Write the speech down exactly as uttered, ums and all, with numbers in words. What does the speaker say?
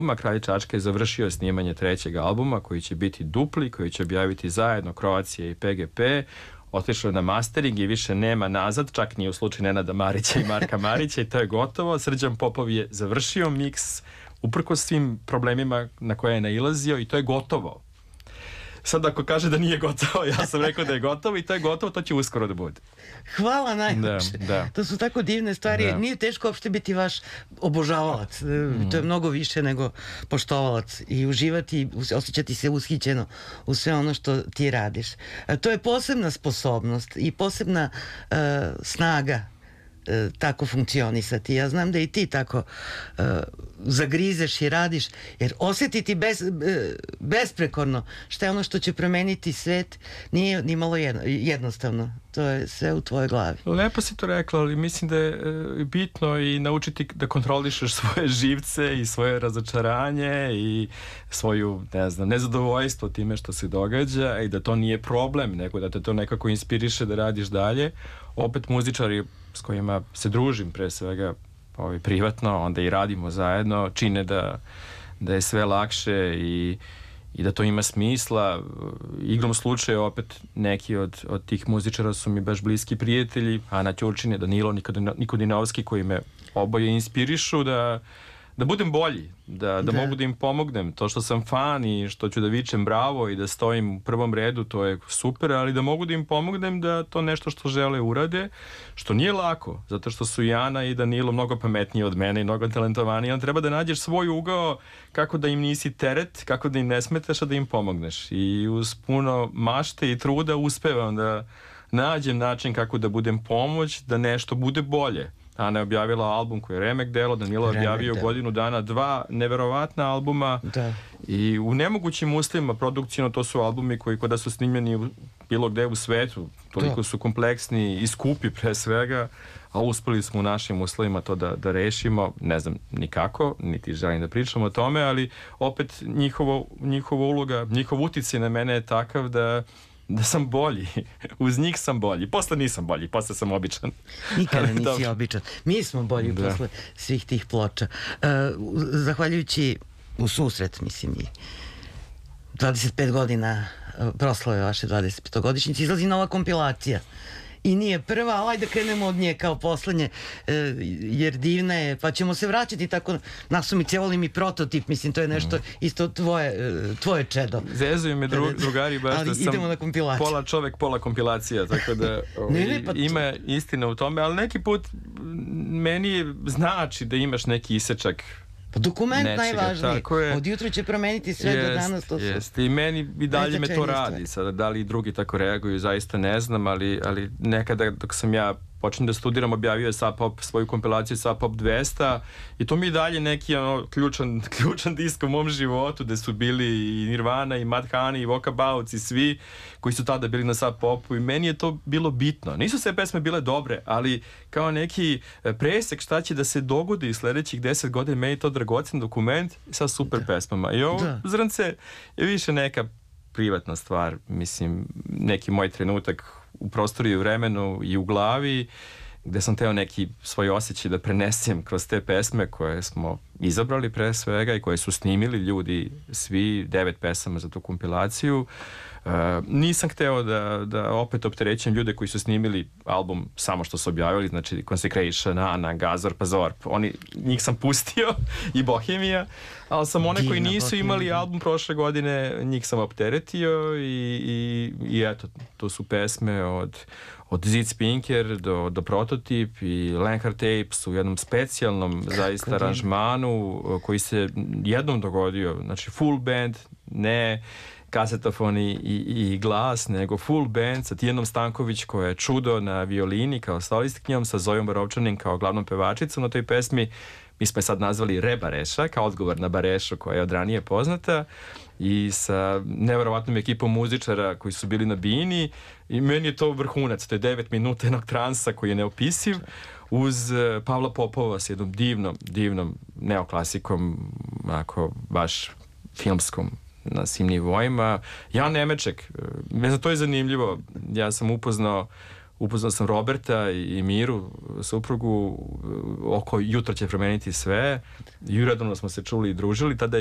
Kralj Čačka je završio snimanje trećeg albuma koji će biti dupli, koji će objaviti zajedno Croatia i P G P. Otišlo je na mastering i više nema nazad, čak ni u slučaju Nenada Marića i Marka Marića, i to je gotovo. Srđan Popov je završio miks uprkos svim problemima na koje je nailazio i to je gotovo. Sad ako kaže da nije gotovo, ja sam rekao da je gotovo i to je gotovo, to će uskoro da bude. Hvala najlepše. Da, da. To su tako divne stvari. Da. Nije teško uopšte biti vaš obožavalac. Mm. To je mnogo više nego poštovalac. I uživati, osjećati se ushićeno u sve ono što ti radiš. To je posebna sposobnost i posebna uh, snaga tako funkcionisati. Ja znam da i ti tako uh, zagrizeš i radiš, jer osjetiti bez, besprekorno šta je ono što će promeniti svet nije ni malo jedno, jednostavno. To je sve u tvojoj glavi. Lepo si to rekla, ali mislim da je e, bitno i naučiti da kontrolišeš svoje živce i svoje razočaranje i svoju, ne znam, nezadovoljstvo time što se događa i da to nije problem, nego da te to nekako inspiriše da radiš dalje. Opet muzičari s kojima se družim pre svega ovaj, privatno, onda i radimo zajedno, čine da, da je sve lakše i i da to ima smisla. Igrom slučaja opet neki od, od tih muzičara su mi baš bliski prijatelji, Ana Ćurčin, Danilo Nikodinovski, koji me oboje inspirišu da, da budem bolji, da, da, da mogu da im pomognem. To što sam fan i što ću da vičem bravo i da stojim u prvom redu, to je super, ali da mogu da im pomognem da to nešto što žele urade, što nije lako, zato što su i Ana i Danilo mnogo pametniji od mene i mnogo talentovaniji. On treba da nađeš svoj ugao kako da im nisi teret, kako da im ne smetaš, a da im pomogneš. I uz puno mašte i truda uspevam da nađem način kako da budem pomoć, da nešto bude bolje. Ana je objavila album koji je remek delo, Danilo je objavio delo. godinu dana dva neverovatna albuma da. I u nemogućim uslovima produkcijno to su albumi koji kada su snimljeni u bilo gde u svetu, toliko da. su kompleksni i skupi pre svega, a uspeli smo u našim uslovima to da, da rešimo, ne znam nikako, niti želim da pričam o tome, ali opet njihovo, njihova uloga, njihov uticaj na mene je takav da da sam bolji. Uz njih sam bolji. Posle nisam bolji, posle sam običan. Nikada nisi Dobre. običan. Mi smo bolji da. posle svih tih ploča. Uh, zahvaljujući u susret, mislim, i dvadeset pet godina proslave vaše dvadeset petogodišnjice, izlazi nova kompilacija. I nije prva, ali ajde krenemo od nje kao poslednje, jer divna je, pa ćemo se vraćati tako, nasumicevali mi prototip, mislim, to je nešto isto tvoje, tvoje čedo. Zezuju me dru, drugari baš ali da sam idemo na kompilaciju. Pola čovek, pola kompilacija, tako da ovaj, ne, ne, pa ima istina u tome, ali neki put meni znači da imaš neki isečak. Pa dokument nečega, najvažniji. Od jutra će promeniti sve jest, do danas. To su jest. I meni i dalje me to radi. Sada, da li i drugi tako reaguju, zaista ne znam, ali, ali nekada dok sam ja počnem da studiram, objavio je Sub Pop svoju kompilaciju Sub Pop dvesta i to mi je dalje neki ono, ključan, ključan disk u mom životu, gde su bili i Nirvana i Mudhoney i Walkabouts i svi koji su tada bili na Sub Popu i meni je to bilo bitno. Nisu sve pesme bile dobre, ali kao neki presek šta će da se dogodi sledećih deset godina, meni je to dragocen dokument sa super da. pesmama. I ovo da. zrnce je više neka privatna stvar, mislim, neki moj trenutak u prostoru i u vremenu i u glavi, gde sam teo neki svoj osjećaj da prenesem kroz te pesme koje smo izabrali pre svega i koje su snimili ljudi, svi devet pesama za tu kompilaciju. Uh, nisam hteo da, da opet opterećem ljude koji su snimili album samo što su objavili, znači Consecration, Ana, Gazor, Pazorp, oni, njih sam pustio i Bohemija, ali sam one koji nisu Bohemia. imali album prošle godine, njih sam opteretio i, i, i eto, to su pesme od od Zid Spinker do, do Prototip i Lenhard Tapes u jednom specijalnom Kako zaista aranžmanu koji se jednom dogodio, znači full band, ne kasetofon i, i, i glas, nego full band sa Tijanom Stanković koja je čudo na violini kao solistkinjom, sa Zojom Borovčanin kao glavnom pevačicom na toj pesmi. Mi smo je sad nazvali Re Bareša, kao odgovor na Barešu koja je od ranije poznata, i sa neverovatnom ekipom muzičara koji su bili na bini i meni je to vrhunac, to je devet minuta jednog transa koji je neopisiv uz Pavla Popova s jednom divnom, divnom neoklasikom, ako baš filmskom na svim nivoima. Jan Nemeček, ne znam, to je zanimljivo, ja sam upoznao upoznao sam Roberta i Miru, suprugu, oko Jutro će promeniti sve. I uredno smo se čuli i družili. Tada